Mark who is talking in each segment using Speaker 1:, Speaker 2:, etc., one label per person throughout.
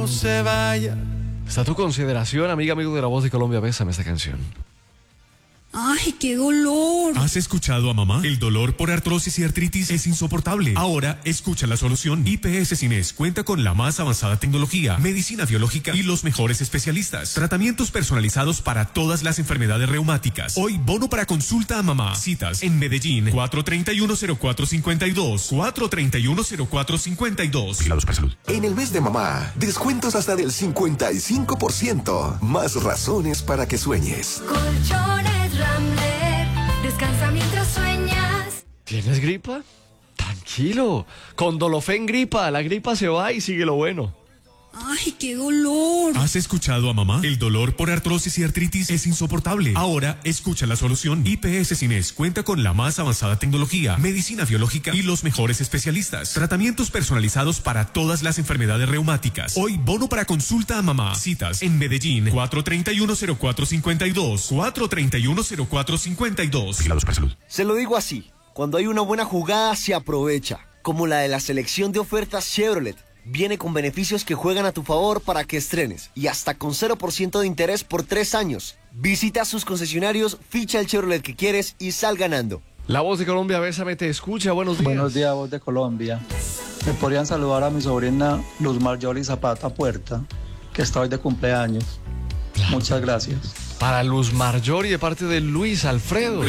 Speaker 1: se vaya.
Speaker 2: Está a tu consideración, amiga, amigo de La Voz de Colombia. Bésame esta canción.
Speaker 3: ¡Ay, qué dolor!
Speaker 4: ¿Has escuchado a mamá? El dolor por artrosis y artritis es insoportable. Ahora escucha la solución. IPS Cines cuenta con la más avanzada tecnología, medicina biológica y los mejores especialistas. Tratamientos personalizados para todas las enfermedades reumáticas. Hoy bono para consulta a mamá. Citas en Medellín 431-0452. 431-0452.
Speaker 5: Vigilados para salud. En el mes de mamá, descuentos hasta del 55%. Más razones para que sueñes.
Speaker 6: Colchones Rambler, descansa mientras sueñas.
Speaker 2: ¿Tienes gripa? Tranquilo. Con Dolofen Gripa, la gripa se va y sigue lo bueno.
Speaker 3: ¡Ay, qué dolor!
Speaker 4: ¿Has escuchado a mamá? El dolor por artrosis y artritis es insoportable. Ahora escucha la solución. IPS Cines cuenta con la más avanzada tecnología, medicina biológica y los mejores especialistas. Tratamientos personalizados para todas las enfermedades reumáticas. Hoy bono para consulta a mamá. Citas en Medellín 431-0452. 431-0452.
Speaker 5: Vigilados para salud.
Speaker 7: Se lo digo así, cuando hay una buena jugada se aprovecha, como la de la selección de ofertas Chevrolet. Viene con beneficios que juegan a tu favor para que estrenes y hasta con 0% de interés por 3 años. Visita sus concesionarios, ficha el Chevrolet que quieres y sal ganando.
Speaker 2: La Voz de Colombia, Bésame, te escucha. Buenos días.
Speaker 8: Buenos días, Voz de Colombia. ¿Me podrían saludar a mi sobrina Luz Marjorie Zapata Puerta, que está hoy de cumpleaños? Claro. Muchas gracias.
Speaker 2: Para Luz Marjorie, de parte de Luis Alfredo.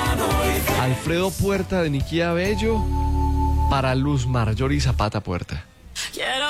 Speaker 2: Alfredo Puerta de Niquía Bello, para Luz Marjorie Zapata Puerta.